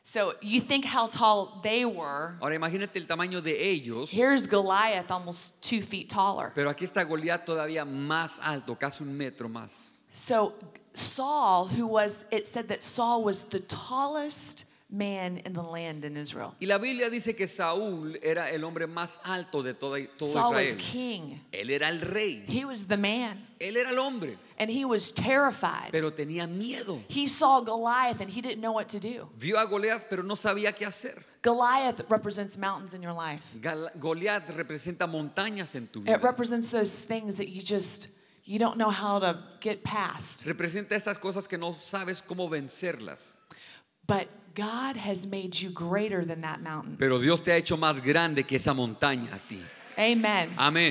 So you think how tall they were. Ahora imagínate el tamaño de ellos. Here's Goliath almost 2 feet taller. Pero aquí está Goliat todavía más alto, casi 1 metro más. So Saul, it said that Saul was the tallest man in the land in Israel. Y la Biblia dice que Saúl era el hombre más alto de todo Saul was Israel. king. Él era el rey. He was the man. Él era el hombre. And he was terrified. Pero tenía miedo. He saw Goliath and he didn't know what to do. Vio a Goliat, pero no sabía qué hacer. Goliath represents mountains in your life. Goliat representa montañas en tu It vida. represents those things that you don't know how to get past. Representa estas cosas que no sabes cómo vencerlas. But God has made you greater than that mountain. Pero Dios te ha hecho más grande que esa montaña a ti. Amen. Amén.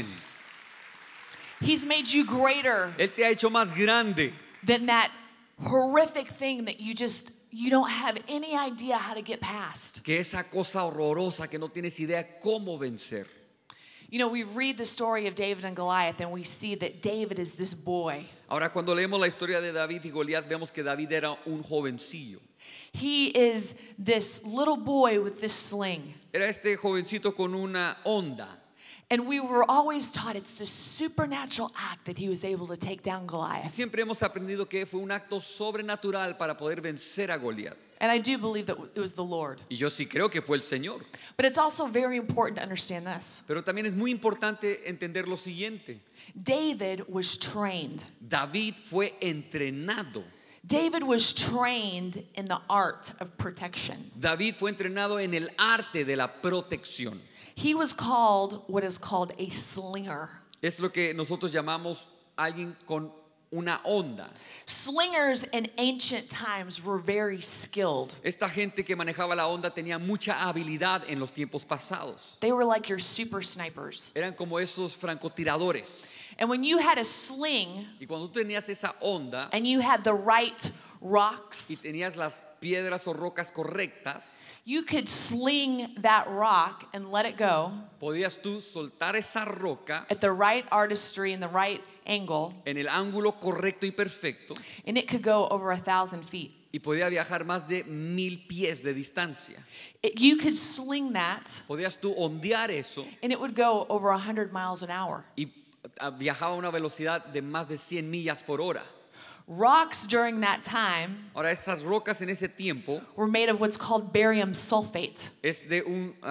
He's made you greater Él te ha hecho más grande than that horrific thing that you don't have any idea how to get past. que esa cosa horrorosa que no tienes idea cómo vencer. You know, we read the story of David and Goliath and we see that David is this boy. Ahora cuando leemos la historia de David y Goliat vemos que David era un jovencillo. He is this little boy with this sling. Era este jovencito con una onda. And we were always taught it's this supernatural act that he was able to take down Y Goliath. siempre hemos aprendido que fue un acto sobrenatural para poder vencer a Goliat. And I do believe that it was the Lord. Y yo sí creo que fue el Señor. But it's also very important to understand this. Pero también es muy importante entender lo siguiente. David was trained. David fue entrenado. David was trained in the art of protection. David fue entrenado en el arte de la protección. He was called what is called a slinger. Es lo que nosotros llamamos alguien con una onda. Slingers in ancient times were very skilled. Esta gente que manejaba la onda tenía mucha habilidad en los tiempos pasados. They were like your super snipers. Eran como esos francotiradores. And when you had a sling Y cuando tú tenías esa onda and you had the right y rocks, tenías las piedras o rocas correctas, you could sling that rock and let it go podías tú soltar esa roca at the right artistry and the right angle, en el ángulo correcto y perfecto and it could go over 1,000 feet. y podía viajar más de 1000 pies de distancia. You could sling that Podías tú ondear eso and it would go over 100 miles an hour. y viajaba a una velocidad de más de 100 millas por hora. Rocks during that time Ahora esas rocas en ese tiempo were made of what's called barium sulfate. es de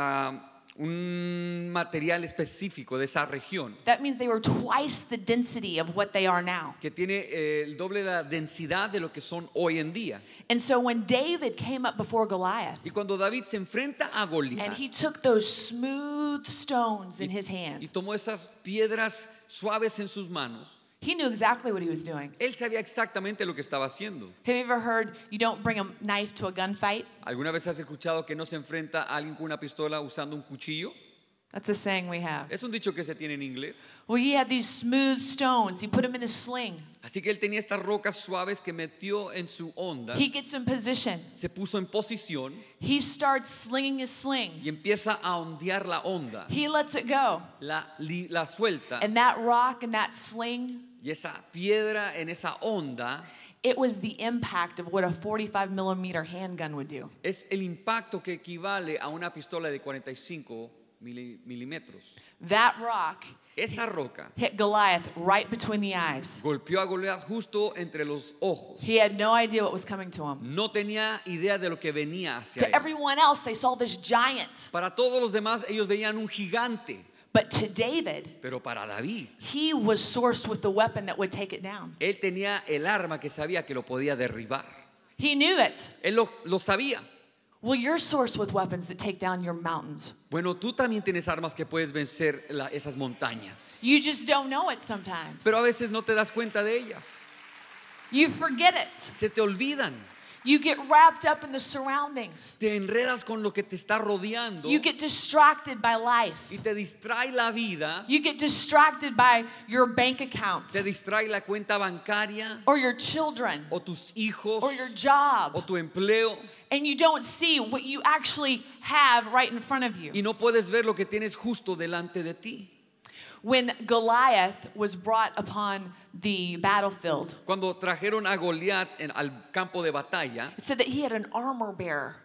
un material específico de esa región That means they were twice the density of what they are now. que tiene el doble de la densidad de lo que son hoy en día. And so when David came up before Goliath Y cuando David se enfrenta a and Goliat he took those smooth stones in his y hand, tomó esas piedras suaves en sus manos, he knew exactly what he was doing. él sabía exactamente lo que estaba haciendo. Have you ever heard you don't bring a knife to a gunfight? ¿Alguna vez has escuchado que no se enfrenta a alguien con una pistola usando un cuchillo? That's a saying we have. Es un dicho que se tiene en inglés. Well, he had these smooth stones. He put them in a sling. Así que él tenía estas rocas suaves que metió en su onda, He gets in position. se puso en posición He starts slinging his sling. y empieza a ondear la onda. He lets it go. La suelta And that rock and that sling, y esa piedra en esa onda it was the impact of what a 45 millimeter handgun would do. es el impacto que equivale a una pistola de 45 milímetros. That rock Esa roca hit Goliath right between the eyes. golpeó a Goliat justo entre los ojos. He had no idea what was coming to him. No tenía idea de lo que venía hacia To él. everyone else, they saw this giant. Para todos los demás ellos veían un gigante, But to David, pero para David he was sourced with the weapon that would take it down. él tenía el arma que sabía que lo podía derribar. He knew it. Él lo sabía. Well, you're sourced with weapons that take down your mountains. Bueno, tú también tienes armas que puedes vencer esas montañas, You just don't know it sometimes. pero a veces no te das cuenta de ellas. You forget it. Se te olvidan. You get wrapped up in the surroundings. Te enredas con lo que te está rodeando You get distracted by life. y te distrae la vida, You get distracted by your bank account te distrae la cuenta bancaria or your children o tus hijos or your job, o tu empleo and you don't see what you actually have right in front of you. y no puedes ver lo que tienes justo delante de ti. When Goliath was brought upon the battlefield, Cuando trajeron a Goliat al campo de batalla, it said that he had an armor bearer.